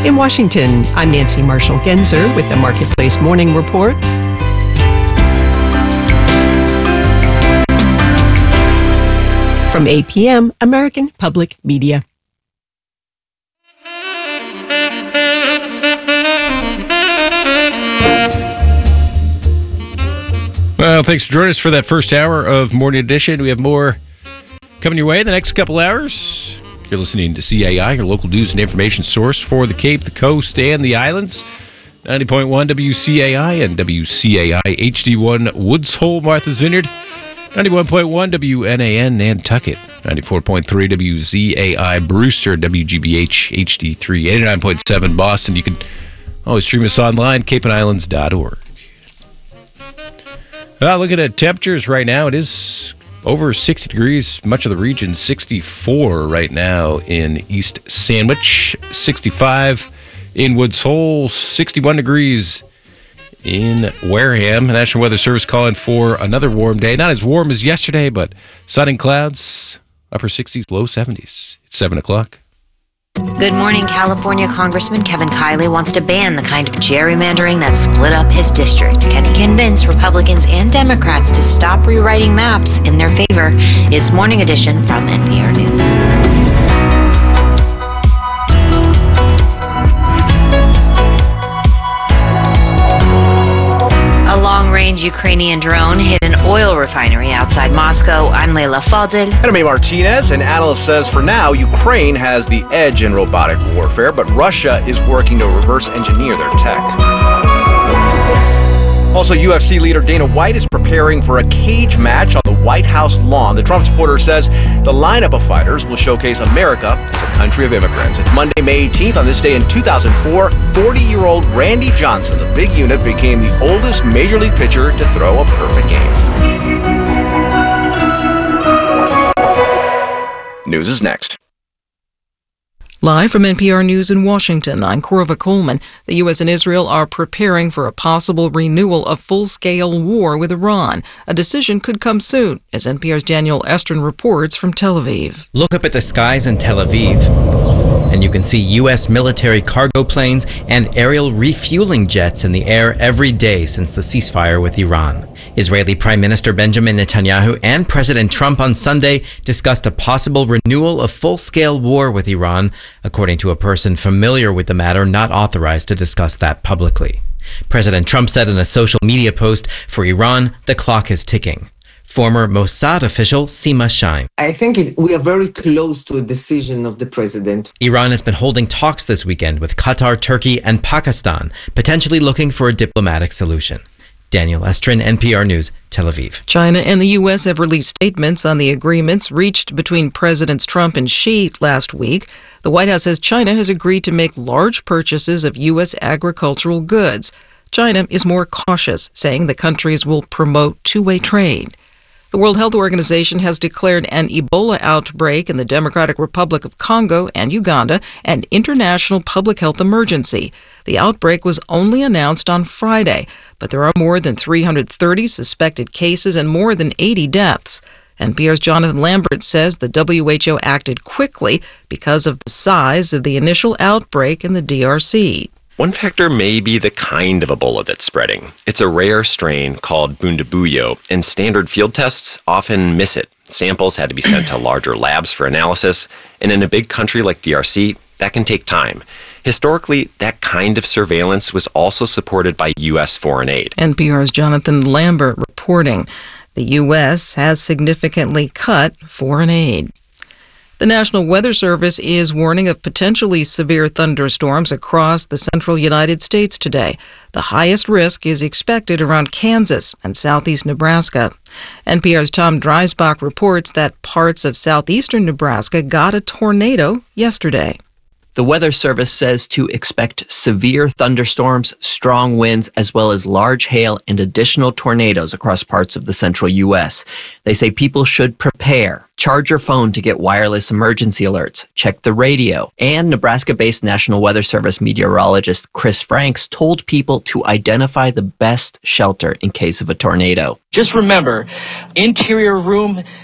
In Washington, I'm Nancy Marshall-Genzer with the Marketplace Morning Report. From APM, American Public Media. Well, thanks for joining us for that first hour of Morning Edition. We have more coming your way in the next couple hours. You're listening to CAI, your local news and information source for the Cape, the Coast, and the Islands. 90.1 WCAI and WCAI HD1 Woods Hole, Martha's Vineyard. 91.1 WNAN Nantucket. 94.3 WZAI Brewster, WGBH HD3. 89.7 Boston. You can always stream us online, capeandislands.org. Looking at temperatures right now, it is over 60 degrees, much of the region. 64 right now in East Sandwich, 65 in Woods Hole, 61 degrees in Wareham. The National Weather Service calling for another warm day. Not as warm as yesterday, but sun and clouds, upper 60s, low 70s. It's 7 o'clock. Good morning. California Congressman Kevin Kiley wants to ban the kind of gerrymandering that split up his district. Can he convince Republicans and Democrats to stop rewriting maps in their favor? It's Morning Edition from NPR News. A long-range Ukrainian drone hit an oil refinery outside Moscow. I'm Leila Fadel. And I'm A. Martinez. An analyst says for now, Ukraine has the edge in robotic warfare, but Russia is working to reverse engineer their tech. Also, UFC leader Dana White is preparing for a cage match on the White House lawn. The Trump supporter says the lineup of fighters will showcase America as a country of immigrants. It's Monday, May 18th. On this day in 2004, 40-year-old Randy Johnson, the big unit, became the oldest Major League pitcher to throw a perfect game. News is next. Live from NPR News in Washington, I'm Corva Coleman. The U.S. and Israel are preparing for a possible renewal of full-scale war with Iran. A decision could come soon, as NPR's Daniel Estrin reports from Tel Aviv. Look up at the skies in Tel Aviv, and you can see U.S. military cargo planes and aerial refueling jets in the air every day since the ceasefire with Iran. Israeli Prime Minister Benjamin Netanyahu and President Trump on Sunday discussed a possible renewal of full-scale war with Iran, according to a person familiar with the matter not authorized to discuss that publicly. President Trump said in a social media post, "For Iran, the clock is ticking." Former Mossad official Sima Shain. I think we are very close to a decision of the president. Iran has been holding talks this weekend with Qatar, Turkey, and Pakistan, potentially looking for a diplomatic solution. Daniel Estrin, NPR News, Tel Aviv. China and the U.S. have released statements on the agreements reached between Presidents Trump and Xi last week. The White House says China has agreed to make large purchases of U.S. agricultural goods. China is more cautious, saying the countries will promote two-way trade. The World Health Organization has declared an Ebola outbreak in the Democratic Republic of Congo and Uganda an international public health emergency. The outbreak was only announced on Friday, but there are more than 330 suspected cases and more than 80 deaths. NPR's Jonathan Lambert says the WHO acted quickly because of the size of the initial outbreak in the DRC. One factor may be the kind of Ebola that's spreading. It's a rare strain called Bundibugyo, and standard field tests often miss it. Samples had to be sent to larger labs for analysis, and in a big country like DRC, that can take time. Historically, that kind of surveillance was also supported by U.S. foreign aid. NPR's Jonathan Lambert reporting. The U.S. has significantly cut foreign aid. The National Weather Service is warning of potentially severe thunderstorms across the central United States today. The highest risk is expected around Kansas and southeast Nebraska. NPR's Tom Dreisbach reports that parts of southeastern Nebraska got a tornado yesterday. The Weather Service says to expect severe thunderstorms, strong winds, as well as large hail and additional tornadoes across parts of the central U.S. They say people should prepare. Charge your phone to get wireless emergency alerts. Check the radio. And Nebraska-based National Weather Service meteorologist Chris Franks told people to identify the best shelter in case of a tornado. Just remember, interior room,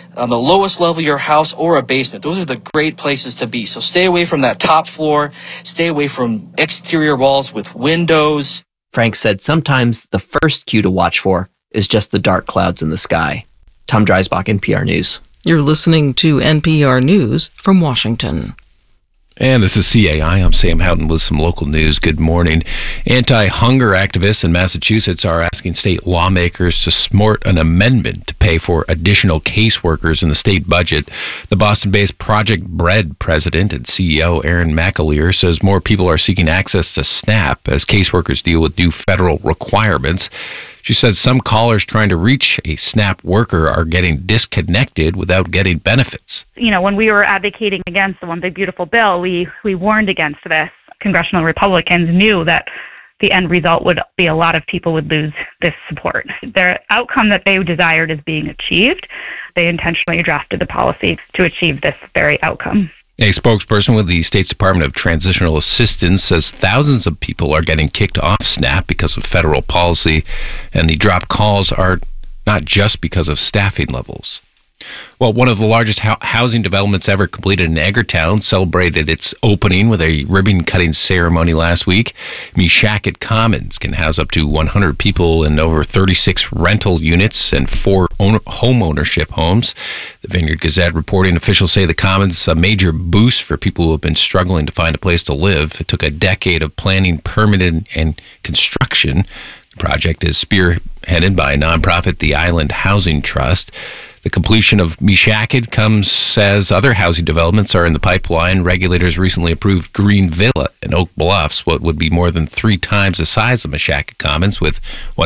on the lowest level of your house or a basement. Those are the great places to be. So stay away from that top floor. Stay away from exterior walls with windows. Frank said sometimes the first cue to watch for is just the dark clouds in the sky. Tom Dreisbach, NPR News. You're listening to NPR News from Washington. And this is CAI. I'm Sam Houghton with some local news. Good morning. Anti-hunger activists in Massachusetts are asking state lawmakers to support an amendment to pay for additional caseworkers in the state budget. The Boston-based Project Bread president and CEO Erin McAleer says more people are seeking access to SNAP as caseworkers deal with new federal requirements. She says some callers trying to reach a SNAP worker are getting disconnected without getting benefits. You know, when we were advocating against the One Big Beautiful Bill, we warned against this. Congressional Republicans knew that the end result would be a lot of people would lose this support. The outcome that they desired is being achieved. They intentionally drafted the policy to achieve this very outcome. A spokesperson with the State's Department of Transitional Assistance says thousands of people are getting kicked off SNAP because of federal policy, and the dropped calls are not just because of staffing levels. Well, one of the largest housing developments ever completed in Edgartown celebrated its opening with a ribbon-cutting ceremony last week. Meshacket Commons can house up to 100 people in over 36 rental units and 4 home ownership homes. The Vineyard Gazette reporting officials say the Commons a major boost for people who have been struggling to find a place to live. It took a decade of planning, permitting, and construction. The project is spearheaded by nonprofit the Island Housing Trust. The completion of Meshacket comes as other housing developments are in the pipeline. Regulators recently approved Green Villa in Oak Bluffs, what would be more than 3 times the size of Meshacket Commons, with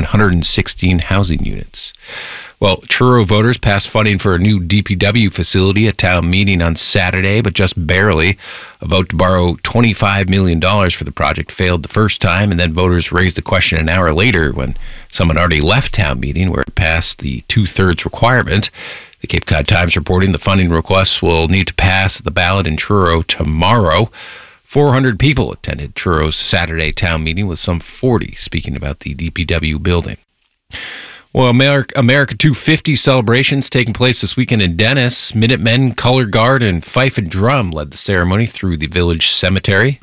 116 housing units. Well, Truro voters passed funding for a new DPW facility at town meeting on Saturday, but just barely. A vote to borrow $25 million for the project failed the first time, and then voters raised the question an hour later when someone already left town meeting where it passed the 2/3 requirement. The Cape Cod Times reporting the funding requests will need to pass the ballot in Truro tomorrow. 400 people attended Truro's Saturday town meeting, with some 40 speaking about the DPW building. Well, America 250 celebrations taking place this weekend in Dennis. Minutemen, Color Guard, and Fife and Drum led the ceremony through the village cemetery.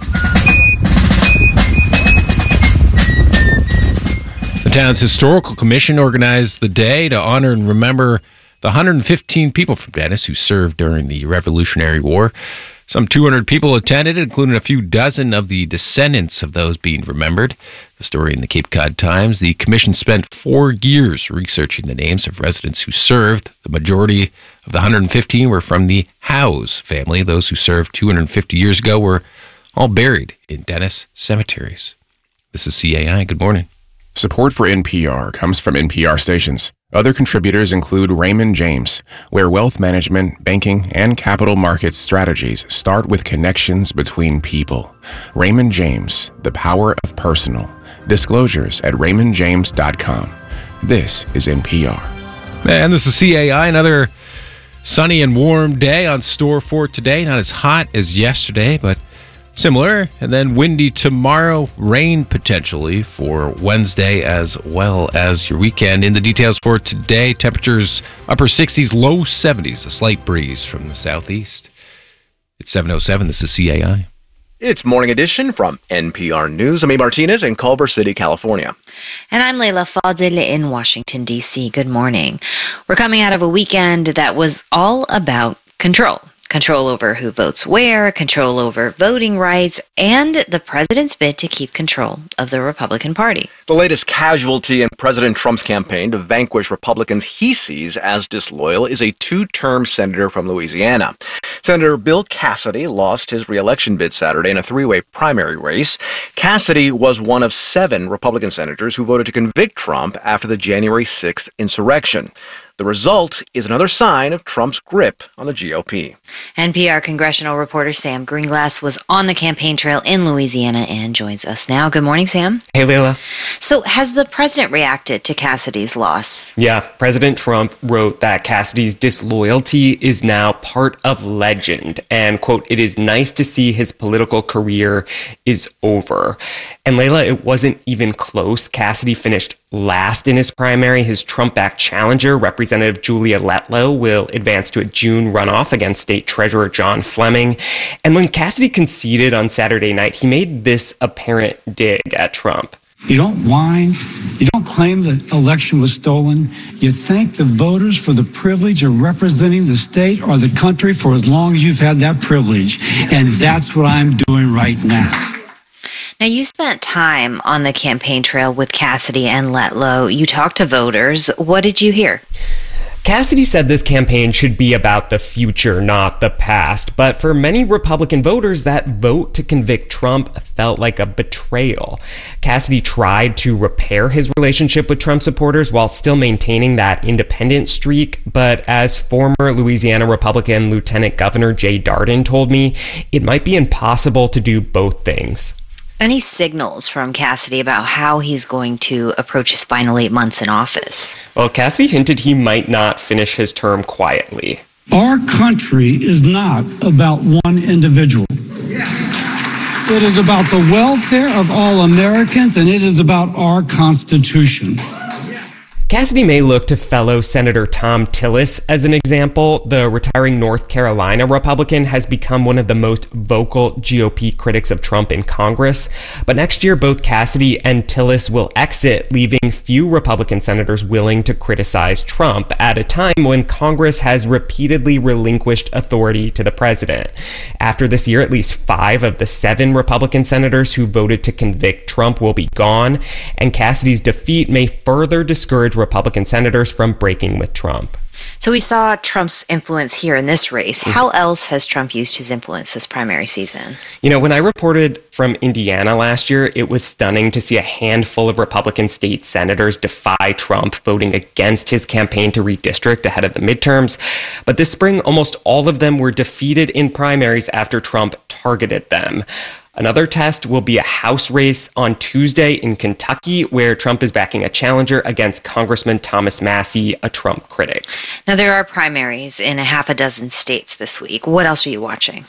The town's historical commission organized the day to honor and remember the 115 people from Dennis who served during the Revolutionary War. Some 200 people attended, including a few dozen of the descendants of those being remembered. The story in the Cape Cod Times. The commission spent 4 years researching the names of residents who served. The majority of the 115 were from the Howes family. Those who served 250 years ago were all buried in Dennis cemeteries. This is CAI. Good morning. Support for NPR comes from NPR stations. Other contributors include Raymond James, where wealth management, banking, and capital markets strategies start with connections between people. Raymond James, the power of personal. Disclosures at raymondjames.com. This is NPR. And this is CAI. Another sunny and warm day on store for today. Not as hot as yesterday, but similar. And then windy tomorrow, rain potentially for Wednesday as well as your weekend. In the details for today, temperatures upper 60s, low 70s, a slight breeze from the southeast. It's 7:07. This is CAI. It's Morning Edition from NPR News. I'm A. Martinez in Culver City, California. And I'm Leila Fadil in Washington, D.C. Good morning. We're coming out of a weekend that was all about control. Control over who votes where, control over voting rights, and the president's bid to keep control of the Republican Party. The latest casualty in President Trump's campaign to vanquish Republicans he sees as disloyal is a 2-term senator from Louisiana. Senator Bill Cassidy lost his re-election bid Saturday in a 3-way primary race. Cassidy was one of 7 Republican senators who voted to convict Trump after the January 6th insurrection. The result is another sign of Trump's grip on the GOP. NPR congressional reporter Sam Greenglass was on the campaign trail in Louisiana and joins us now. Good morning, Sam. Hey, Leila. So has the president reacted to Cassidy's loss? Yeah, President Trump wrote that Cassidy's disloyalty is now part of legend. And, quote, it is nice to see his political career is over. And Leila, it wasn't even close. Cassidy finished last in his primary. His Trump-backed challenger, Representative Julia Letlow, will advance to a June runoff against State Treasurer John Fleming. And when Cassidy conceded on Saturday night, he made this apparent dig at Trump. You don't whine. You don't claim the election was stolen. You thank the voters for the privilege of representing the state or the country for as long as you've had that privilege. And that's what I'm doing right now. Now, you spent time on the campaign trail with Cassidy and Letlow. You talked to voters. What did you hear? Cassidy said this campaign should be about the future, not the past. But for many Republican voters, that vote to convict Trump felt like a betrayal. Cassidy tried to repair his relationship with Trump supporters while still maintaining that independent streak. But as former Louisiana Republican Lieutenant Governor Jay Darden told me, it might be impossible to do both things. Any signals from Cassidy about how he's going to approach his final 8 months in office? Well, Cassidy hinted he might not finish his term quietly. Our country is not about one individual. It is about the welfare of all Americans, and it is about our Constitution. Cassidy may look to fellow Senator Thom Tillis as an example. The retiring North Carolina Republican has become one of the most vocal GOP critics of Trump in Congress. But next year, both Cassidy and Tillis will exit, leaving few Republican senators willing to criticize Trump at a time when Congress has repeatedly relinquished authority to the president. After this year, at least 5 of the 7 Republican senators who voted to convict Trump will be gone, and Cassidy's defeat may further discourage Republican senators from breaking with Trump. So we saw Trump's influence here in this race. How else has Trump used his influence this primary season? You know, when I reported from Indiana last year, it was stunning to see a handful of Republican state senators defy Trump, voting against his campaign to redistrict ahead of the midterms. But this spring, almost all of them were defeated in primaries after Trump targeted them. Another test will be a House race on Tuesday in Kentucky, where Trump is backing a challenger against Congressman Thomas Massie, a Trump critic. Now, there are primaries in a half a dozen states this week. What else are you watching?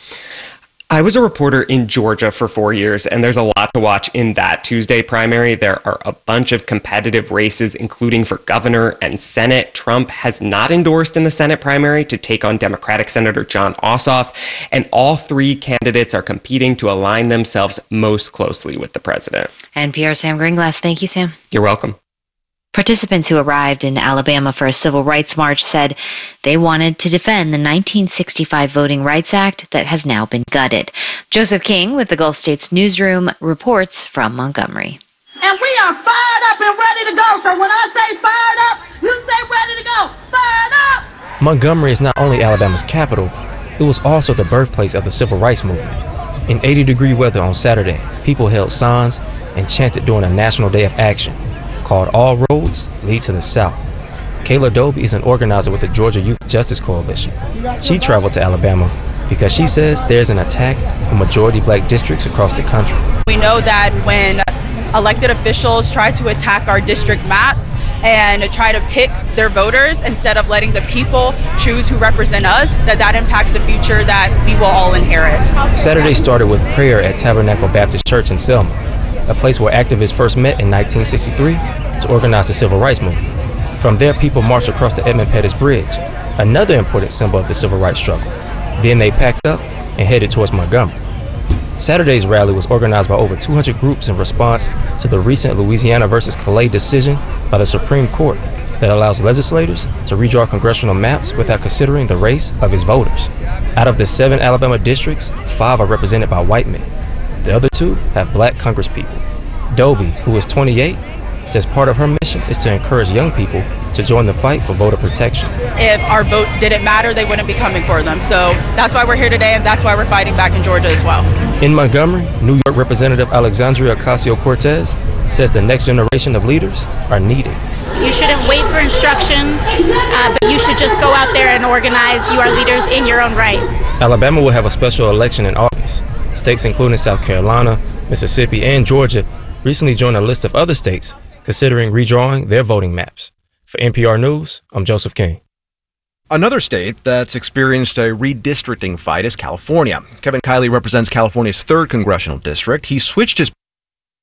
I was a reporter in Georgia for 4 years, and there's a lot to watch in that Tuesday primary. There are a bunch of competitive races, including for governor and Senate. Trump has not endorsed in the Senate primary to take on Democratic Senator Jon Ossoff, and all 3 candidates are competing to align themselves most closely with the president. NPR's Sam Gringlas. Thank you, Sam. You're welcome. Participants who arrived in Alabama for a civil rights march said they wanted to defend the 1965 Voting Rights Act that has now been gutted. Joseph King with the Gulf States Newsroom reports from Montgomery. And we are fired up and ready to go. So when I say fired up, you say ready to go. Fired up! Montgomery is not only Alabama's capital, it was also the birthplace of the civil rights movement. In 80-degree weather on Saturday, people held signs and chanted during a national day of action called All Roads Lead to the South. Kayla Doby is an organizer with the Georgia Youth Justice Coalition. She traveled to Alabama because she says there's an attack on majority black districts across the country. We know that when elected officials try to attack our district maps and try to pick their voters instead of letting the people choose who represent us, that impacts the future that we will all inherit. Saturday started with prayer at Tabernacle Baptist Church in Selma, a place where activists first met in 1963 to organize the civil rights movement. From there, people marched across the Edmund Pettus Bridge, another important symbol of the civil rights struggle. Then they packed up and headed towards Montgomery. Saturday's rally was organized by over 200 groups in response to the recent Louisiana versus Calais decision by the Supreme Court that allows legislators to redraw congressional maps without considering the race of its voters. Out of the 7 Alabama districts, 5 are represented by white men. The other 2 have black congresspeople. Doby, who is 28, says part of her mission is to encourage young people to join the fight for voter protection. If our votes didn't matter, they wouldn't be coming for them. So that's why we're here today, and that's why we're fighting back in Georgia as well. In Montgomery, New York Representative Alexandria Ocasio-Cortez says the next generation of leaders are needed. You shouldn't wait for instruction, but you should just go out there and organize. You are leaders in your own right. Alabama will have a special election in August. States including South Carolina, Mississippi, and Georgia recently joined a list of other states considering redrawing their voting maps. For NPR News, I'm Joseph King. Another state that's experienced a redistricting fight is California. Kevin Kiley represents California's 3rd congressional district. He switched his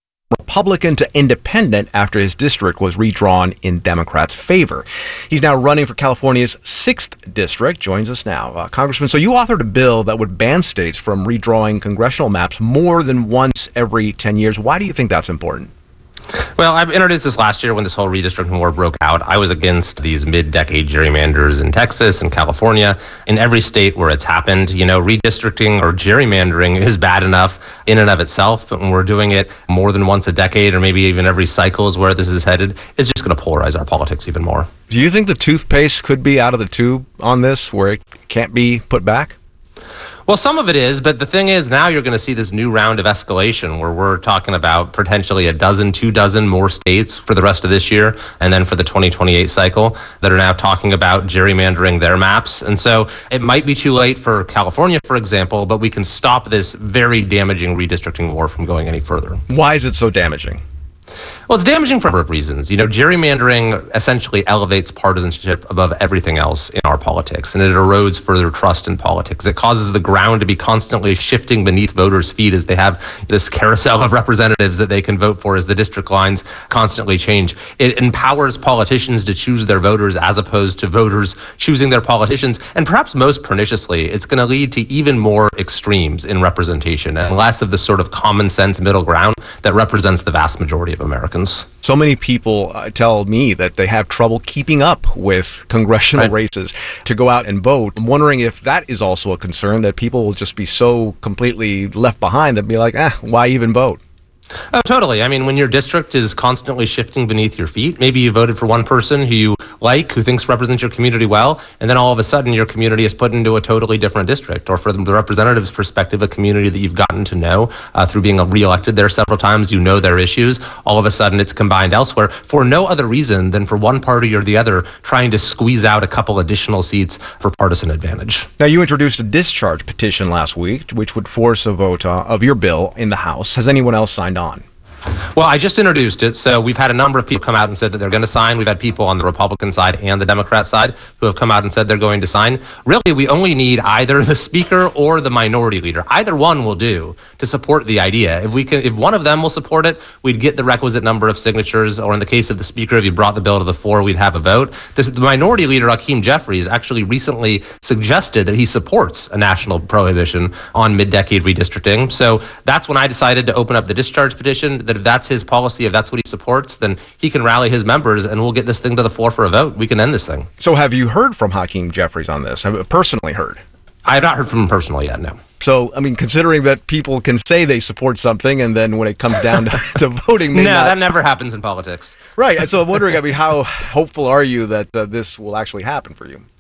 Republican to independent after his district was redrawn in Democrats' favor. He's now running for California's 6th district. Joins us now. Congressman, so you authored a bill that would ban states from redrawing congressional maps more than once every 10 years. Why do you think that's important? Well, I introduced this last year when this whole redistricting war broke out. I was against these mid-decade gerrymanders in Texas and California. In every state where it's happened, redistricting or gerrymandering is bad enough in and of itself. But when we're doing it more than once a decade or maybe even every cycle is where this is headed, it's just going to polarize our politics even more. Do you think the toothpaste could be out of the tube on this, where it can't be put back? Well, some of it is, but the thing is now you're going to see this new round of escalation where we're talking about potentially 2 dozen more states for the rest of this year and then for the 2028 cycle that are now talking about gerrymandering their maps. And so it might be too late for California, for example, but we can stop this very damaging redistricting war from going any further. Why is it so damaging? Well, it's damaging for a number of reasons. Gerrymandering essentially elevates partisanship above everything else in our politics, and it erodes further trust in politics. It causes the ground to be constantly shifting beneath voters' feet as they have this carousel of representatives that they can vote for as the district lines constantly change. It empowers politicians to choose their voters as opposed to voters choosing their politicians. And perhaps most perniciously, it's going to lead to even more extremes in representation and less of the sort of common sense middle ground that represents the vast majority of Americans. So many people tell me that they have trouble keeping up with congressional races to go out and vote. I'm wondering if that is also a concern, that people will just be so completely left behind that be like, why even vote? Oh, totally. I mean, when your district is constantly shifting beneath your feet, maybe you voted for one person who you like, who thinks represents your community well, and then all of a sudden your community is put into a totally different district, or from the representative's perspective, a community that you've gotten to know through being reelected there several times, you know their issues, all of a sudden it's combined elsewhere for no other reason than for one party or the other trying to squeeze out a couple additional seats for partisan advantage. Now, you introduced a discharge petition last week, which would force a vote of your bill in the House. Has anyone else signed on? Well, I just introduced it, so we've had a number of people come out and said that they're going to sign. We've had people on the Republican side and the Democrat side who have come out and said they're going to sign. Really, we only need either the Speaker or the Minority Leader. Either one will do to support the idea. If one of them will support it, we'd get the requisite number of signatures, or in the case of the Speaker, if you brought the bill to the floor, we'd have a vote. The Minority Leader, Hakeem Jeffries, actually recently suggested that he supports a national prohibition on mid-decade redistricting. So that's when I decided to open up the discharge petition, that if that's his policy, if that's what he supports, then he can rally his members and we'll get this thing to the floor for a vote. We can end this thing. So have you heard from Hakeem Jeffries on this? Have you personally heard? I have not heard from him personally yet, no. So, I mean, considering that people can say they support something and then when it comes down to voting, that never happens in politics. Right. So I'm wondering, how hopeful are you that this will actually happen for you?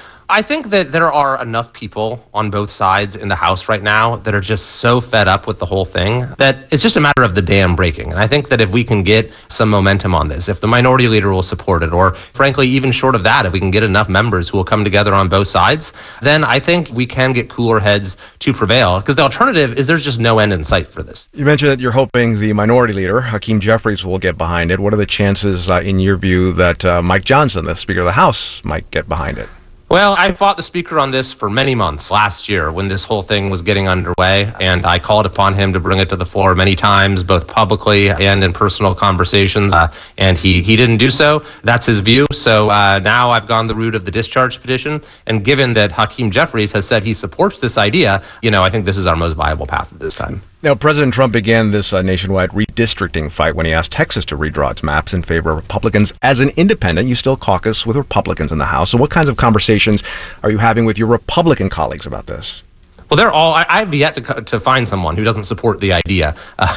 I think that there are enough people on both sides in the House right now that are just so fed up with the whole thing that it's just a matter of the dam breaking. And I think that if we can get some momentum on this, if the Minority Leader will support it, or frankly, even short of that, if we can get enough members who will come together on both sides, then I think we can get cooler heads to prevail. Because the alternative is there's just no end in sight for this. You mentioned that you're hoping the Minority Leader, Hakeem Jeffries, will get behind it. What are the chances, in your view, that Mike Johnson, the Speaker of the House, might get behind it? Well, I fought the Speaker on this for many months last year when this whole thing was getting underway, and I called upon him to bring it to the floor many times, both publicly and in personal conversations, and he didn't do so. That's his view. So now I've gone the route of the discharge petition, and given that Hakeem Jeffries has said he supports this idea, I think this is our most viable path at this time. Now, President Trump began this nationwide redistricting fight when he asked Texas to redraw its maps in favor of Republicans. As an independent, you still caucus with Republicans in the House. So what kinds of conversations are you having with your Republican colleagues about this? Well, they're all, I've yet to find someone who doesn't support the idea,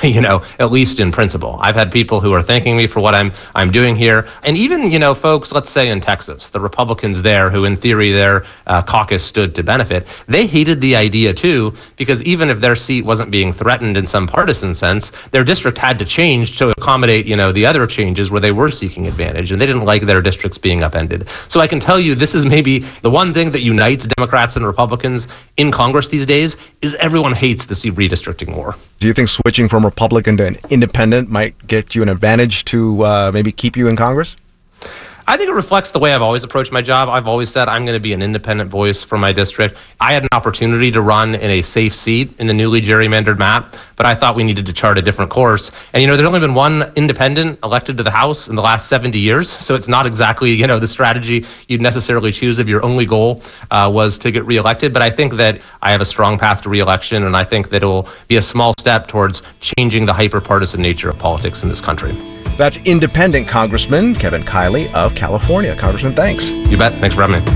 at least in principle. I've had people who are thanking me for what I'm doing here. And even, folks, let's say in Texas, the Republicans there who in theory their caucus stood to benefit, they hated the idea too, because even if their seat wasn't being threatened in some partisan sense, their district had to change to accommodate, the other changes where they were seeking advantage, and they didn't like their districts being upended. So I can tell you this is maybe the one thing that unites Democrats and Republicans in Congress these days is everyone hates this redistricting war. Do you think switching from Republican to an independent might get you an advantage to maybe keep you in Congress? I think it reflects the way I've always approached my job. I've always said I'm going to be an independent voice for my district. I had an opportunity to run in a safe seat in the newly gerrymandered map, but I thought we needed to chart a different course. And, there's only been one independent elected to the House in the last 70 years, so it's not exactly, the strategy you'd necessarily choose if your only goal was to get reelected. But I think that I have a strong path to reelection, and I think that it will be a small step towards changing the hyper-partisan nature of politics in this country. That's independent Congressman Kevin Kiley of California. Congressman, thanks. You bet. Thanks for having me.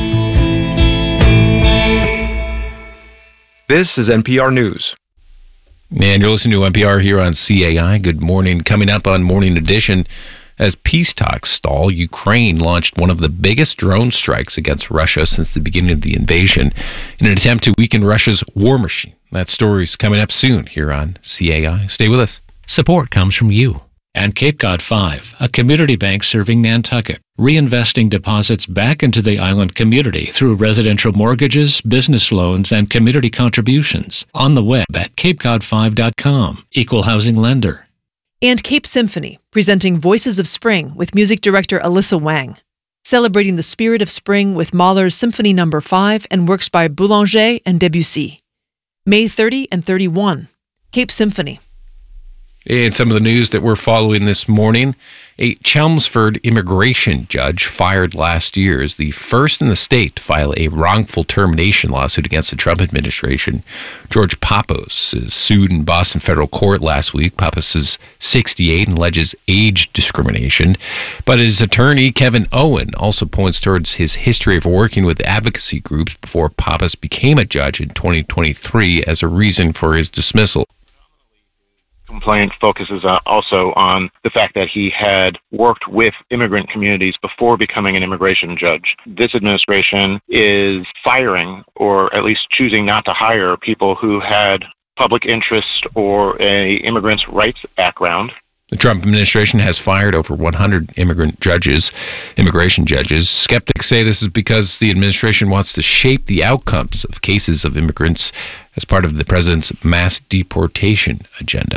This is NPR News. And you're listening to NPR here on CAI. Good morning. Coming up on Morning Edition, as peace talks stall, Ukraine launched one of the biggest drone strikes against Russia since the beginning of the invasion in an attempt to weaken Russia's war machine. That story's coming up soon here on CAI. Stay with us. Support comes from you and Cape Cod 5, a community bank serving Nantucket, reinvesting deposits back into the island community through residential mortgages, business loans, and community contributions. On the web at capecod5.com. Equal housing lender. And Cape Symphony, presenting Voices of Spring with music director Alyssa Wang. Celebrating the spirit of spring with Mahler's Symphony No. 5 and works by Boulanger and Debussy. May 30 and 31. Cape Symphony. In some of the news that we're following this morning, a Chelmsford immigration judge fired last year is the first in the state to file a wrongful termination lawsuit against the Trump administration. George Pappas is sued in Boston federal court last week. Pappas is 68 and alleges age discrimination. But his attorney, Kevin Owen, also points towards his history of working with advocacy groups before Pappas became a judge in 2023 as a reason for his dismissal. Complaint focuses also on the fact that he had worked with immigrant communities before becoming an immigration judge. This administration is firing, or at least choosing not to hire, people who had public interest or a immigrants' rights background. The Trump administration has fired over 100 immigration judges. Skeptics say this is because the administration wants to shape the outcomes of cases of immigrants as part of the president's mass deportation agenda.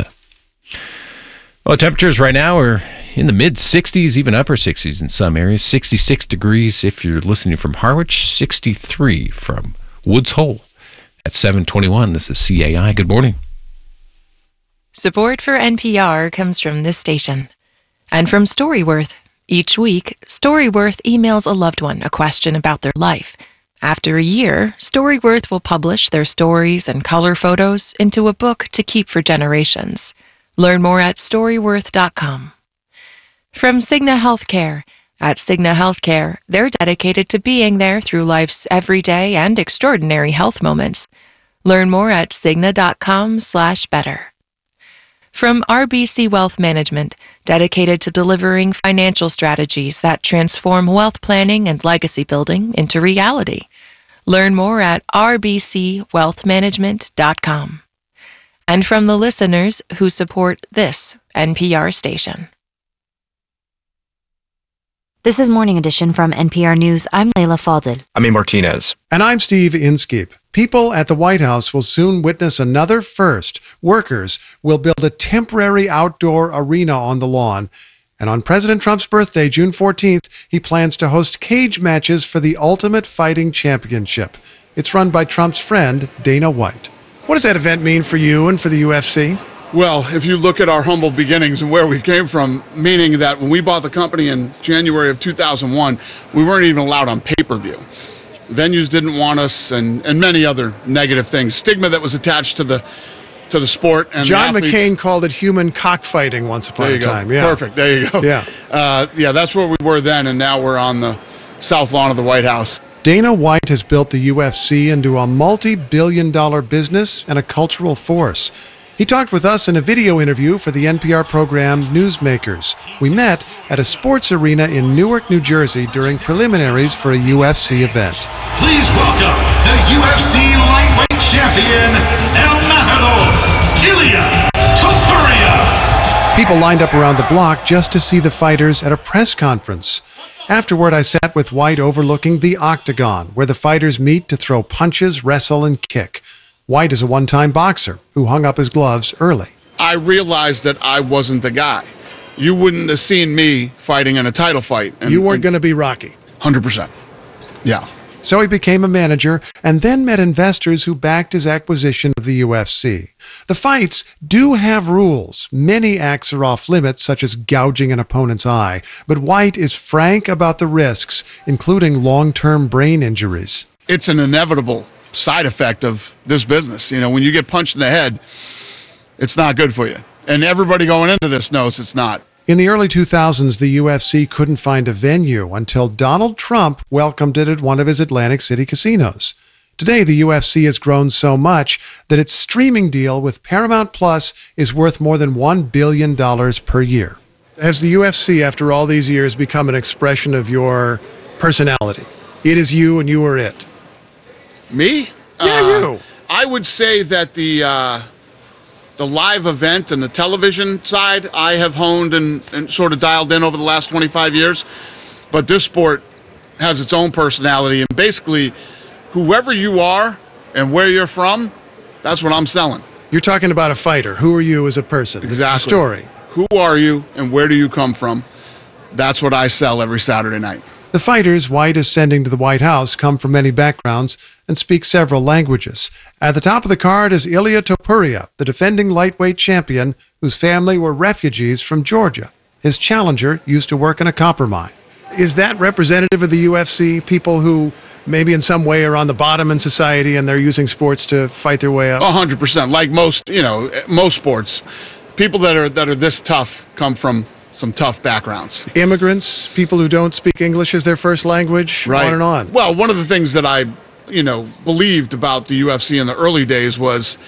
Well, temperatures right now are in the mid-60s, even upper 60s in some areas. 66 degrees if you're listening from Harwich, 63 from Woods Hole. At 7:21, this is CAI. Good morning. Support for NPR comes from this station and from Storyworth. Each week, Storyworth emails a loved one a question about their life. After a year, Storyworth will publish their stories and color photos into a book to keep for generations. Learn more at Storyworth.com. From Cigna Healthcare. At Cigna Healthcare, they're dedicated to being there through life's everyday and extraordinary health moments. Learn more at Cigna.com/better. From RBC Wealth Management, dedicated to delivering financial strategies that transform wealth planning and legacy building into reality. Learn more at rbcwealthmanagement.com. And from the listeners who support this NPR station. This is Morning Edition from NPR News. I'm Leila Fadel. I'm A. Martinez. And I'm Steve Inskeep. People at the White House will soon witness another first. Workers will build a temporary outdoor arena on the lawn. And on President Trump's birthday, June 14th, he plans to host cage matches for the Ultimate Fighting Championship. It's run by Trump's friend, Dana White. What does that event mean for you and for the UFC? Well, if you look at our humble beginnings and where we came from, meaning that when we bought the company in January of 2001, we weren't even allowed on pay-per-view. Venues didn't want us, and many other negative things. Stigma that was attached to the sport. And John McCain called it human cockfighting once upon a time. Yeah. Perfect. There you go. Yeah. That's where we were then, and now we're on the south lawn of the White House. Dana White has built the UFC into a multi-billion-dollar business and a cultural force. He talked with us in a video interview for the NPR program Newsmakers. We met at a sports arena in Newark, New Jersey during preliminaries for a UFC event. Please welcome the UFC lightweight champion, El Matador, Ilia Topuria. People lined up around the block just to see the fighters at a press conference. Afterward, I sat with White overlooking the octagon, where the fighters meet to throw punches, wrestle, and kick. White is a one-time boxer who hung up his gloves early. I realized that I wasn't the guy. you wouldn't have seen me fighting in a title fight. You weren't going to be Rocky. 100%. Yeah. So he became a manager and then met investors who backed his acquisition of the UFC. The fights do have rules. Many acts are off limits, such as gouging an opponent's eye, but White is frank about the risks, including long-term brain injuries. It's an inevitable side effect of this business. You know, when you get punched in the head, it's not good for you. And everybody going into this knows it's not. In the early 2000s, the UFC couldn't find a venue until Donald Trump welcomed it at one of his Atlantic City casinos. Today, the UFC has grown so much that its streaming deal with Paramount Plus is worth more than $1 billion per year. Has the UFC, after all these years, become an expression of your personality? It is you and you are it. Me? Yeah, you. I would say that the live event and the television side I have honed and sort of dialed in over the last 25 years. But this sport has its own personality. And basically, whoever you are and where you're from, that's what I'm selling. You're talking about a fighter. Who are you as a person? Exactly. It's a story. Who are you and where do you come from? That's what I sell every Saturday night. The fighters White is sending to the White House come from many backgrounds and speak several languages. At the top of the card is Ilia Topuria, the defending lightweight champion whose family were refugees from Georgia. His challenger used to work in a copper mine. Is that representative of the UFC, people who maybe in some way are on the bottom in society and they're using sports to fight their way up? 100%. Like most sports, people that are this tough come from some tough backgrounds. Immigrants, people who don't speak English as their first language, right. On and on. Well, one of the things that I, believed about the UFC in the early days was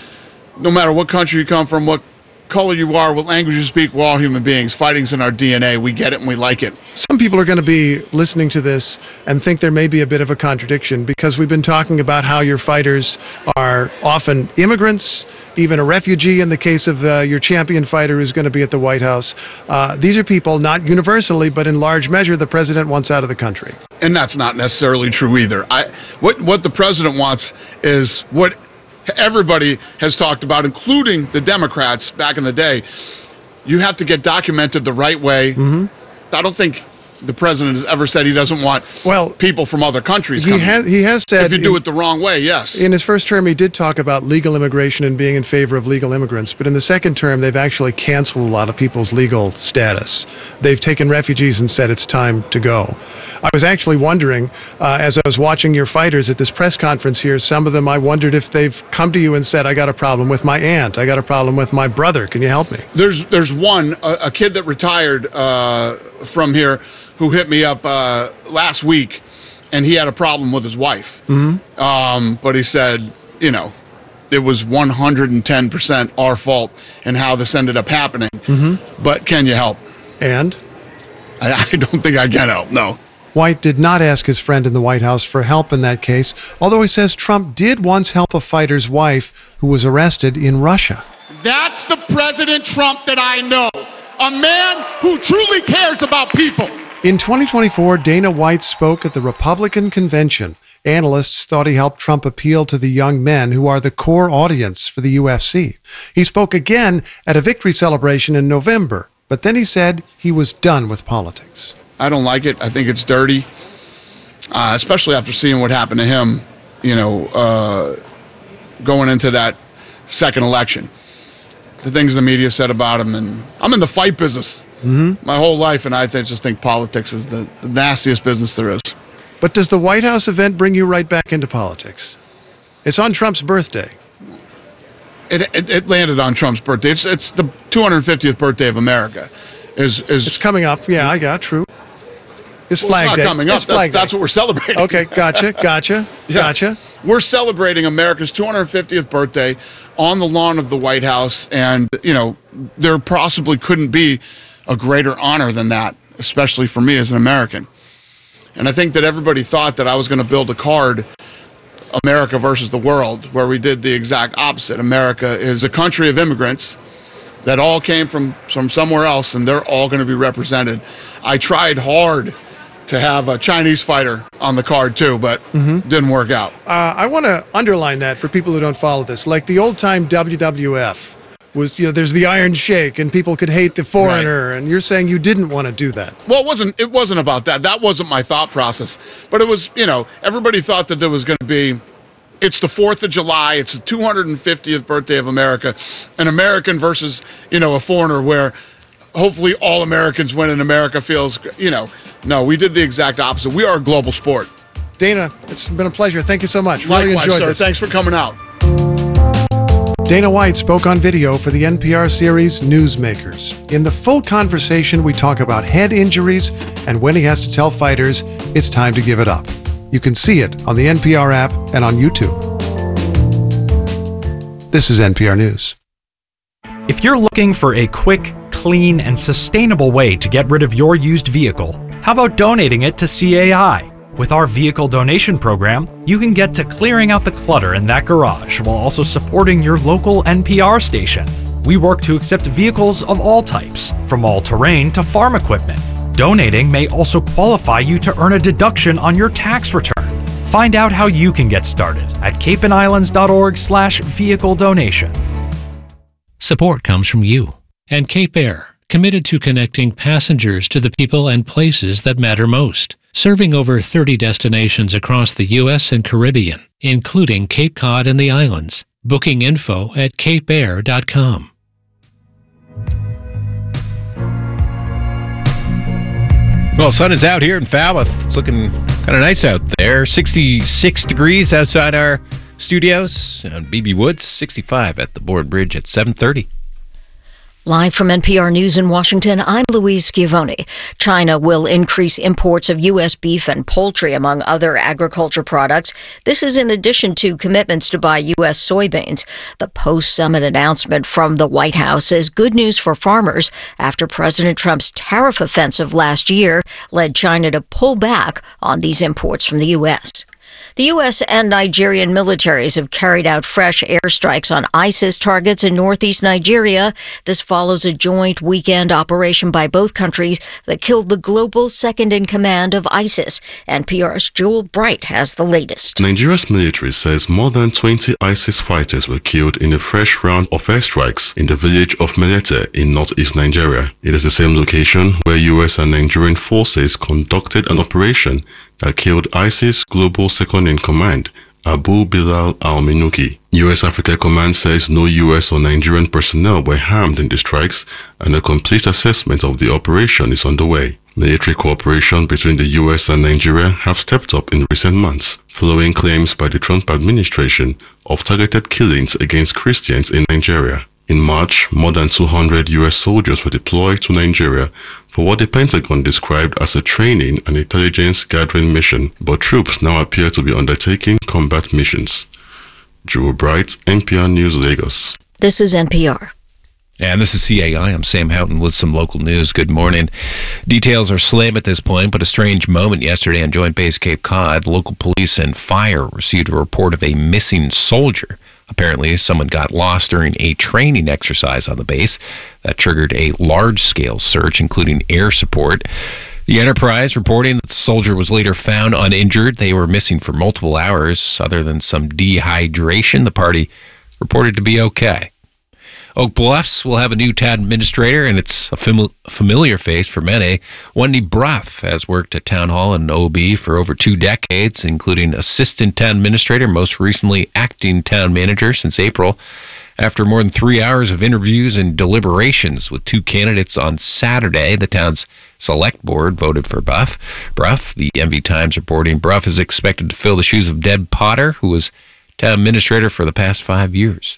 no matter what country you come from, what color you are, what language you speak, we're all human beings. Fighting's in our DNA. We get it and we like it. Some people are going to be listening to this and think there may be a bit of a contradiction because we've been talking about how your fighters are often immigrants, even a refugee in the case of your champion fighter who's going to be at the White House. These are people, not universally, but in large measure, the president wants out of the country. And that's not necessarily true either. What the president wants is what everybody has talked about, including the Democrats back in the day. You have to get documented the right way. Mm-hmm. I don't think the president has ever said he doesn't want people from other countries coming. He has said if you do it the wrong way, yes. In his first term, he did talk about legal immigration and being in favor of legal immigrants. But in the second term, they've actually canceled a lot of people's legal status. They've taken refugees and said it's time to go. I was actually wondering, as I was watching your fighters at this press conference here, some of them, I wondered if they've come to you and said, I got a problem with my aunt. I got a problem with my brother. Can you help me? There's one, a kid that retired from here who hit me up last week, and he had a problem with his wife. Mm-hmm. But he said, it was 110% our fault in how this ended up happening. Mm-hmm. But can you help? And? I don't think I can help, no. White did not ask his friend in the White House for help in that case, although he says Trump did once help a fighter's wife who was arrested in Russia. That's the President Trump that I know, a man who truly cares about people. In 2024, Dana White spoke at the Republican convention. Analysts thought he helped Trump appeal to the young men who are the core audience for the UFC. He spoke again at a victory celebration in November, but then he said he was done with politics. I don't like it. I think it's dirty, especially after seeing what happened to him, going into that second election. The things the media said about him, and I'm in the fight business my whole life, and I just think politics is the nastiest business there is. But does the White House event bring you right back into politics? It's on Trump's birthday. It landed on Trump's birthday. It's the 250th birthday of America. It's coming up. Yeah, I got true. It's Flag Day. It's not coming up. That's what we're celebrating. Okay, gotcha. We're celebrating America's 250th birthday on the lawn of the White House, and there possibly couldn't be a greater honor than that, especially for me as an American. And I think that everybody thought that I was going to build a card, America versus the world, where we did the exact opposite. America is a country of immigrants that all came from somewhere else, and they're all going to be represented. I tried hard to have a Chinese fighter on the card too, but didn't work out. I want to underline that for people who don't follow this. Like the old-time WWF, was, there's the Iron Sheik and people could hate the foreigner, and you're saying you didn't want to do that. Well, it wasn't about that. That wasn't my thought process. But it was, everybody thought that there was going to be, it's the 4th of July, it's the 250th birthday of America, an American versus, a foreigner, where hopefully all Americans win and America feels, no, we did the exact opposite. We are a global sport. Dana, it's been a pleasure. Thank you so much. Likewise, really enjoyed sir. this. Thanks for coming out. Dana White spoke on video for the NPR series Newsmakers. In the full conversation, we talk about head injuries and when he has to tell fighters it's time to give it up. You can see it on the NPR app and on YouTube. This is NPR News. If you're looking for a quick, clean, and sustainable way to get rid of your used vehicle, how about donating it to CAI? With our vehicle donation program, you can get to clearing out the clutter in that garage while also supporting your local NPR station. We work to accept vehicles of all types, from all-terrain to farm equipment. Donating may also qualify you to earn a deduction on your tax return. Find out how you can get started at capeandislands.org/vehicle donation. Support comes from you and Cape Air, committed to connecting passengers to the people and places that matter most. Serving over 30 destinations across the U.S. and Caribbean, including Cape Cod and the islands. Booking info at capeair.com. Well, sun is out here in Falmouth. It's looking kind of nice out there. 66 degrees outside our studios. On BB Woods, 65 at the Bourne Bridge at 7:30. Live from NPR News in Washington, I'm Louise Schiavone. China will increase imports of U.S. beef and poultry, among other agriculture products. This is in addition to commitments to buy U.S. soybeans. The post-summit announcement from the White House is good news for farmers after President Trump's tariff offensive last year led China to pull back on these imports from the U.S. The U.S. and Nigerian militaries have carried out fresh airstrikes on ISIS targets in northeast Nigeria. This follows a joint weekend operation by both countries that killed the global second-in-command of ISIS. NPR's Joel Bright has the latest. Nigeria's military says more than 20 ISIS fighters were killed in a fresh round of airstrikes in the village of Melete in northeast Nigeria. It is the same location where U.S. and Nigerian forces conducted an operation that killed ISIS global second-in-command, Abu Bilal al-Minuki. U.S. Africa Command says no U.S. or Nigerian personnel were harmed in the strikes, and a complete assessment of the operation is underway. Military cooperation between the U.S. and Nigeria have stepped up in recent months, following claims by the Trump administration of targeted killings against Christians in Nigeria. In March, more than 200 U.S. soldiers were deployed to Nigeria for what the Pentagon described as a training and intelligence gathering mission, but troops now appear to be undertaking combat missions. Joe Bright, NPR News, Lagos. This is NPR. And this is CAI. I'm Sam Houghton with some local news. Good morning. Details are slim at this point, but a strange moment yesterday on Joint Base Cape Cod. Local police and fire received a report of a missing soldier. Apparently, someone got lost during a training exercise on the base that triggered a large-scale search, including air support. The Enterprise reporting that the soldier was later found uninjured. They were missing for multiple hours. Other than some dehydration, the party reported to be okay. Oak Bluffs will have a new town administrator, and it's a familiar face for many. Wendy Brough has worked at Town Hall and OB for over 2 decades, including assistant town administrator, most recently acting town manager since April. After more than 3 hours of interviews and deliberations with 2 candidates on Saturday, the town's select board voted for Brough. The MV Times reporting Brough is expected to fill the shoes of Deb Potter, who was town administrator for the past 5 years.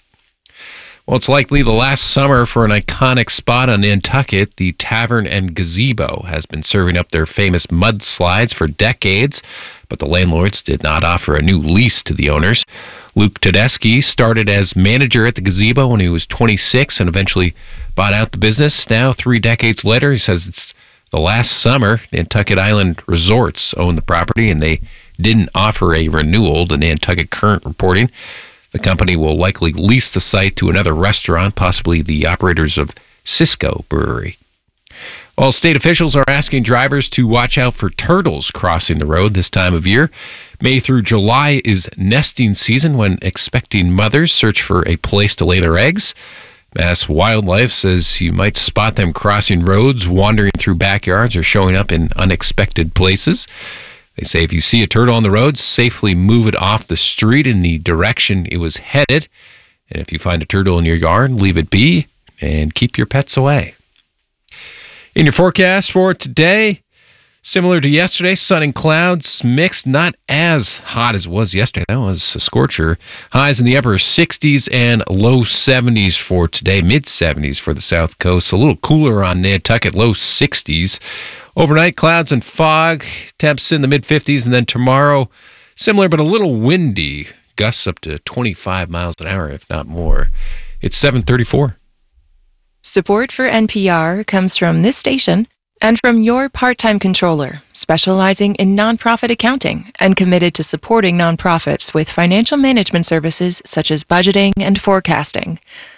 Well, it's likely the last summer for an iconic spot on Nantucket. The Tavern and Gazebo has been serving up their famous mudslides for decades, but the landlords did not offer a new lease to the owners. Luke Tedeschi started as manager at the Gazebo when he was 26 and eventually bought out the business. Now, 3 decades later, he says it's the last summer. Nantucket Island Resorts owned the property, and they didn't offer a renewal to Nantucket Current reporting. The company will likely lease the site to another restaurant, possibly the operators of Cisco Brewery. Well, state officials are asking drivers to watch out for turtles crossing the road this time of year. May through July is nesting season when expecting mothers search for a place to lay their eggs. Mass Wildlife says you might spot them crossing roads, wandering through backyards, or showing up in unexpected places. They say if you see a turtle on the road, safely move it off the street in the direction it was headed. And if you find a turtle in your yard, leave it be and keep your pets away. In your forecast for today, similar to yesterday, sun and clouds mixed, not as hot as it was yesterday. That was a scorcher. Highs in the upper 60s and low 70s for today, mid-70s for the South Coast. A little cooler on Nantucket, low 60s. Overnight, clouds and fog, temps in the mid-50s, and then tomorrow, similar but a little windy, gusts up to 25 miles an hour, if not more. It's 7:34. Support for NPR comes from this station and from your part-time controller, specializing in nonprofit accounting and committed to supporting nonprofits with financial management services such as budgeting and forecasting.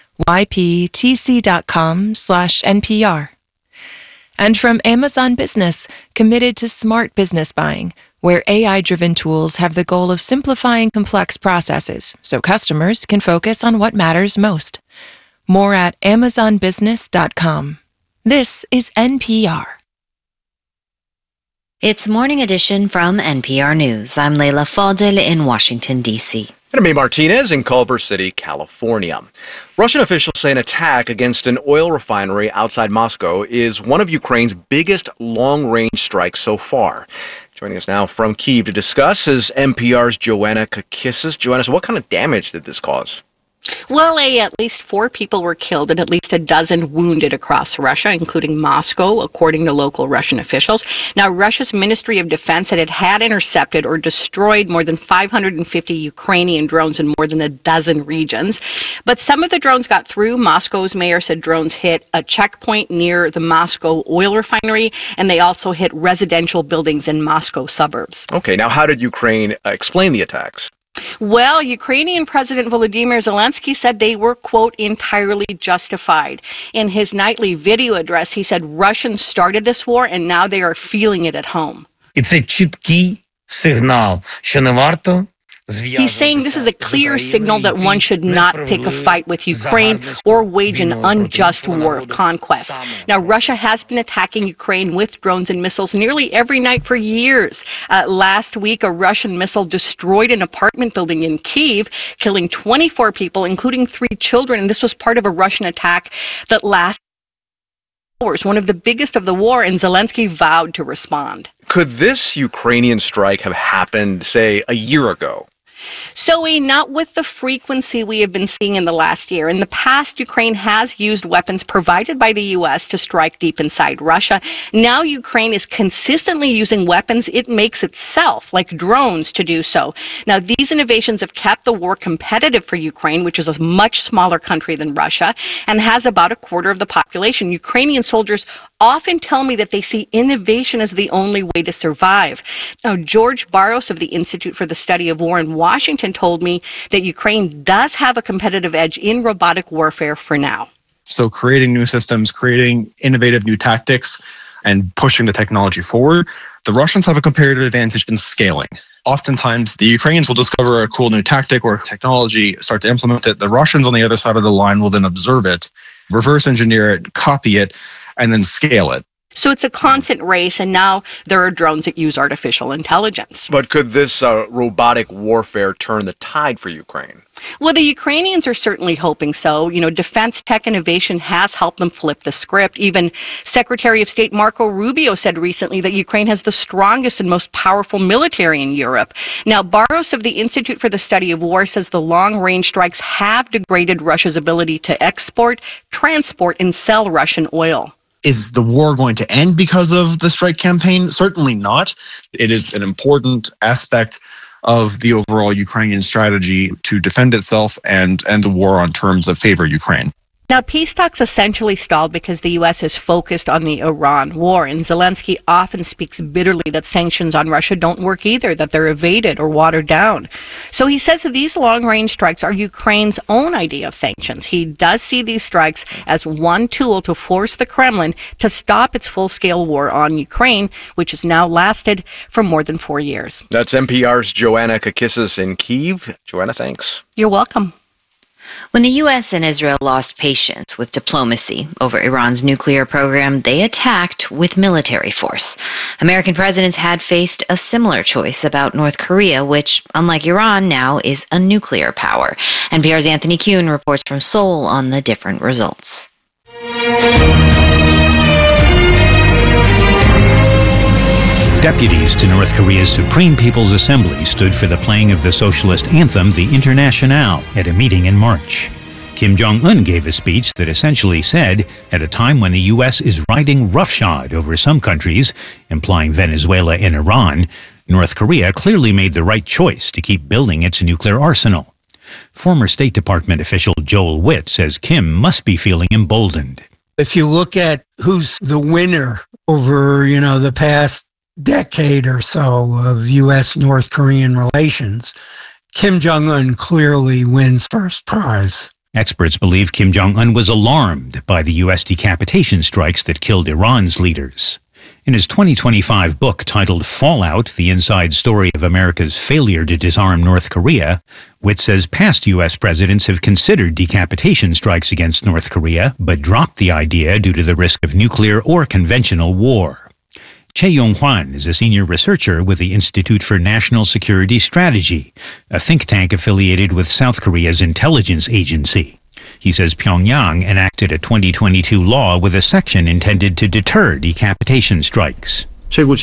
yptc.com/NPR. And from Amazon Business, committed to smart business buying, where AI-driven tools have the goal of simplifying complex processes so customers can focus on what matters most. More at amazonbusiness.com. This is NPR. It's Morning Edition from NPR News. I'm Leila Fadel in Washington, D.C. And I'm May Martinez in Culver City, California. Russian officials say an attack against an oil refinery outside Moscow is one of Ukraine's biggest long-range strikes so far. Joining us now from Kyiv to discuss is NPR's Joanna Kakissis. Joanna, so what kind of damage did this cause? Well, at least 4 people were killed and at least a dozen wounded across Russia, including Moscow, according to local Russian officials. Now, Russia's Ministry of Defense said it had intercepted or destroyed more than 550 Ukrainian drones in more than a dozen regions. But some of the drones got through. Moscow's mayor said drones hit a checkpoint near the Moscow oil refinery, and they also hit residential buildings in Moscow suburbs. Okay, now how did Ukraine explain the attacks? Well, Ukrainian President Volodymyr Zelensky said they were, quote, entirely justified. In his nightly video address, he said Russians started this war and now they are feeling it at home. It's a чіткий сигнал, що не варто. He's saying this is a clear signal that one should not pick a fight with Ukraine or wage an unjust war of conquest. Now, Russia has been attacking Ukraine with drones and missiles nearly every night for years. Last week, a Russian missile destroyed an apartment building in Kyiv, killing 24 people, including 3 children. And this was part of a Russian attack that lasted hours, one of the biggest of the war, and Zelensky vowed to respond. Could this Ukrainian strike have happened, say, a year ago? So, not with the frequency we have been seeing in the last year. In the past, Ukraine has used weapons provided by the U.S. to strike deep inside Russia. Now, Ukraine is consistently using weapons it makes itself, like drones, to do so. Now, these innovations have kept the war competitive for Ukraine, which is a much smaller country than Russia and has about a quarter of the population. Ukrainian soldiers often tell me that they see innovation as the only way to survive. Now, George Barros of the Institute for the Study of War in Washington told me that Ukraine does have a competitive edge in robotic warfare for now. So creating new systems, creating innovative new tactics, and pushing the technology forward, the Russians have a comparative advantage in scaling. Oftentimes, the Ukrainians will discover a cool new tactic or technology, start to implement it. The Russians on the other side of the line will then observe it, reverse engineer it, copy it, and then scale it. So it's a constant race, and now there are drones that use artificial intelligence. But could this robotic warfare turn the tide for Ukraine? Well, the Ukrainians are certainly hoping so. You know, defense tech innovation has helped them flip the script. Even Secretary of State Marco Rubio said recently that Ukraine has the strongest and most powerful military in Europe. Now, Barros of the Institute for the Study of War says the long-range strikes have degraded Russia's ability to export, transport, and sell Russian oil. Is the war going to end because of the strike campaign? Certainly not. It is an important aspect of the overall Ukrainian strategy to defend itself and end the war on terms that favor Ukraine. Now, peace talks essentially stalled because the U.S. is focused on the Iran war, and Zelensky often speaks bitterly that sanctions on Russia don't work either, that they're evaded or watered down. So he says that these long-range strikes are Ukraine's own idea of sanctions. He does see these strikes as one tool to force the Kremlin to stop its full-scale war on Ukraine, which has now lasted for more than 4 years. That's NPR's Joanna Kakissis in Kyiv. Joanna, thanks. You're welcome. When the U.S. and Israel lost patience with diplomacy over Iran's nuclear program, they attacked with military force. American presidents had faced a similar choice about North Korea, which, unlike Iran, now is a nuclear power. NPR's Anthony Kuhn reports from Seoul on the different results. Deputies to North Korea's Supreme People's Assembly stood for the playing of the socialist anthem, the Internationale, at a meeting in March. Kim Jong-un gave a speech that essentially said, at a time when the U.S. is riding roughshod over some countries, implying Venezuela and Iran, North Korea clearly made the right choice to keep building its nuclear arsenal. Former State Department official Joel Witt says Kim must be feeling emboldened. If you look at who's the winner over, the past decade or so of U.S.-North Korean relations, Kim Jong-un clearly wins first prize. Experts believe Kim Jong-un was alarmed by the U.S. decapitation strikes that killed Iran's leaders. In his 2025 book titled Fallout, The Inside Story of America's Failure to Disarm North Korea, Witt says past U.S. presidents have considered decapitation strikes against North Korea, but dropped the idea due to the risk of nuclear or conventional war. Chae Yong-hwan is a senior researcher with the Institute for National Security Strategy, a think tank affiliated with South Korea's intelligence agency. He says Pyongyang enacted a 2022 law with a section intended to deter decapitation strikes. It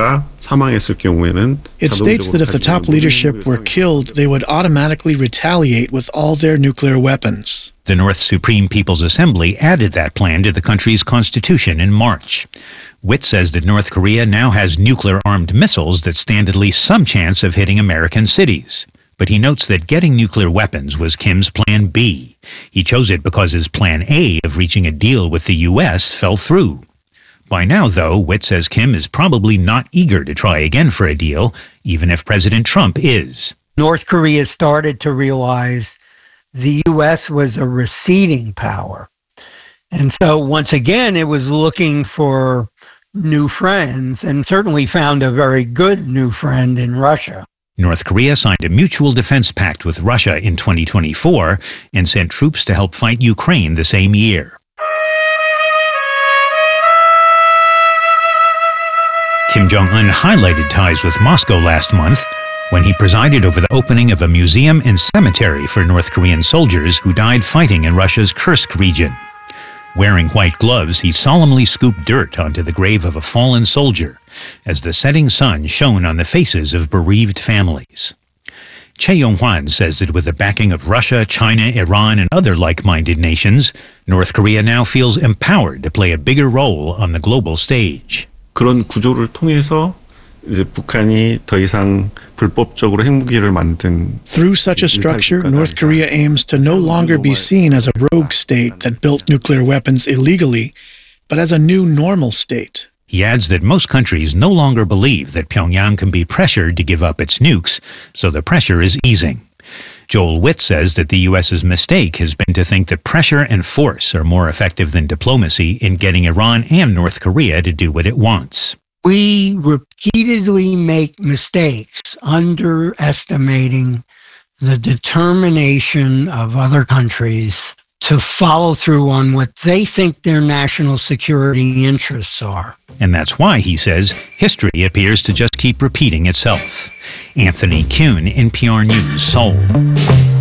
states that if the top leadership were killed, they would automatically retaliate with all their nuclear weapons. The North Supreme People's Assembly added that plan to the country's constitution in March. Witt says that North Korea now has nuclear-armed missiles that stand at least some chance of hitting American cities. But he notes that getting nuclear weapons was Kim's plan B. He chose it because his plan A of reaching a deal with the U.S. fell through. By now, though, Witt says Kim is probably not eager to try again for a deal, even if President Trump is. North Korea started to realize the U.S. was a receding power. And so once again, it was looking for new friends, and certainly found a very good new friend in Russia. North Korea signed a mutual defense pact with Russia in 2024 and sent troops to help fight Ukraine the same year. Kim Jong-un highlighted ties with Moscow last month when he presided over the opening of a museum and cemetery for North Korean soldiers who died fighting in Russia's Kursk region. Wearing white gloves, he solemnly scooped dirt onto the grave of a fallen soldier as the setting sun shone on the faces of bereaved families. Chae Yong-hwan says that with the backing of Russia, China, Iran, and other like-minded nations, North Korea now feels empowered to play a bigger role on the global stage. 그런 구조를 통해서 이제 북한이 더 이상 불법적으로 핵무기를 만든 Through such a structure, North Korea aims to no longer be seen as a rogue state that built nuclear weapons illegally, but as a new normal state. He adds that most countries no longer believe that Pyongyang can be pressured to give up its nukes, so the pressure is easing. Joel Witt says that the U.S.'s mistake has been to think that pressure and force are more effective than diplomacy in getting Iran and North Korea to do what it wants. We repeatedly make mistakes underestimating the determination of other countries to follow through on what they think their national security interests are. And that's why, he says, history appears to just keep repeating itself. Anthony Kuhn, NPR News, Seoul.